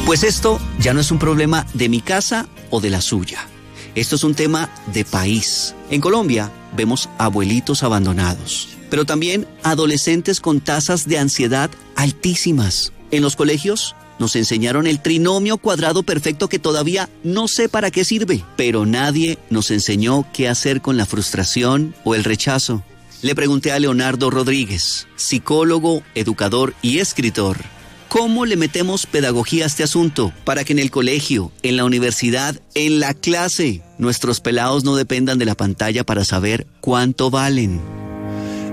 Pues esto ya no es un problema de mi casa o de la suya. Esto es un tema de país. En Colombia vemos abuelitos abandonados, pero también adolescentes con tasas de ansiedad altísimas. En los colegios nos enseñaron el trinomio cuadrado perfecto que todavía no sé para qué sirve, pero nadie nos enseñó qué hacer con la frustración o el rechazo. Le pregunté a Leonardo Rodríguez, psicólogo, educador y escritor, ¿cómo le metemos pedagogía a este asunto para que en el colegio, en la universidad, en la clase, nuestros pelados no dependan de la pantalla para saber cuánto valen?